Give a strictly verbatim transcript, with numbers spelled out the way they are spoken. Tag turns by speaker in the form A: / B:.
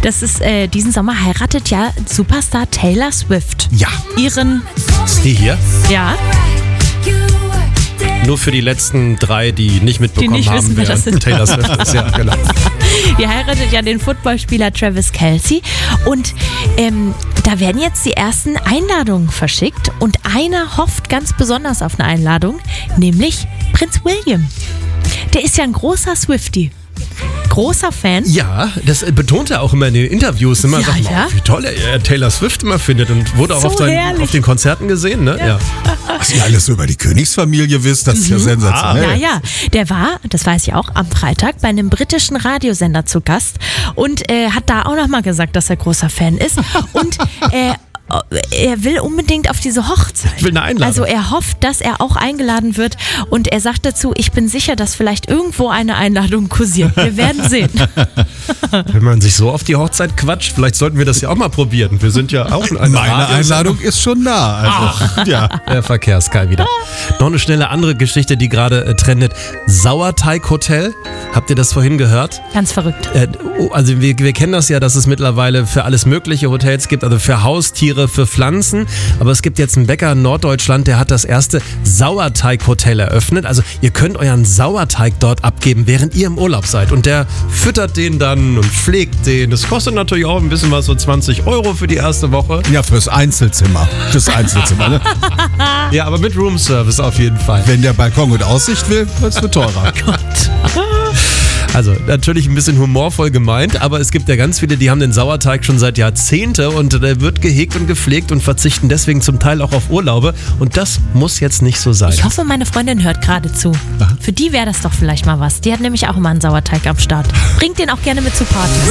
A: Das ist, äh, diesen Sommer heiratet ja Superstar Taylor Swift.
B: Ja.
A: Ihren,
B: Ist die hier?
A: ja,
B: Nur für die letzten drei, die nicht mitbekommen
A: Die nicht
B: haben,
A: wissen, wer
B: wer
A: das ist.
B: Taylor Swift ist. Ja, genau.
A: die heiratet ja den Footballspieler Travis Kelce. Und ähm, da werden jetzt die ersten Einladungen verschickt. Und einer hofft ganz besonders auf eine Einladung, nämlich Prinz William. Der ist ja ein großer Swiftie. Großer Fan.
B: Ja, das betont er auch immer in den Interviews. Immer
A: Ja,
B: sagt,
A: ja.
B: oh, wie toll er Taylor Swift immer findet und wurde auch
A: So
B: auf, seinen,
A: herrlich.
B: auf den Konzerten gesehen. Ne? Ja.
C: Was ihr alles so über die Königsfamilie wisst, das ist ja sensationell.
A: Ja, ja. Der war, das weiß ich auch, am Freitag bei einem britischen Radiosender zu Gast und äh, hat da auch nochmal gesagt, dass er großer Fan ist. Und äh, er will unbedingt auf diese Hochzeit.
B: Ich will eine Einladung.
A: Also er hofft, dass er auch eingeladen wird und er sagt dazu, ich bin sicher, dass vielleicht irgendwo eine Einladung kursiert. Wir werden sehen.
B: Wenn man sich so auf die Hochzeit quatscht, vielleicht sollten wir das ja auch mal probieren. Wir sind ja auch eine
C: Meine
B: Radio-
C: Einladung ist schon da. Also, ja.
B: Der Verkehrskei wieder. Noch eine schnelle andere Geschichte, die gerade äh, trendet. Sauerteig-Hotel. Habt ihr das vorhin gehört?
A: Ganz verrückt.
B: Äh, oh, also wir, wir kennen das ja, dass es mittlerweile für alles mögliche Hotels gibt, also für Haustiere, für Pflanzen. Aber es gibt jetzt einen Bäcker in Norddeutschland, der hat das erste Sauerteig-Hotel eröffnet. Also ihr könnt euren Sauerteig dort abgeben, während ihr im Urlaub seid. Und der füttert den dann und pflegt den. Das kostet natürlich auch ein bisschen was, so zwanzig Euro für die erste Woche.
C: Ja, fürs Einzelzimmer. Fürs Einzelzimmer, ne?
B: Ja, aber mit Roomservice auf jeden Fall.
C: Wenn der Balkon mit Aussicht will, wird es teurer.
B: Also natürlich ein bisschen humorvoll gemeint, aber es gibt ja ganz viele, die haben den Sauerteig schon seit Jahrzehnten und der wird gehegt und gepflegt und verzichten deswegen zum Teil auch auf Urlaube und das muss jetzt nicht so sein.
A: Ich hoffe, meine Freundin hört gerade zu. Für die wäre das doch vielleicht mal was. Die hat nämlich auch immer einen Sauerteig am Start. Bringt den auch gerne mit zu Partys.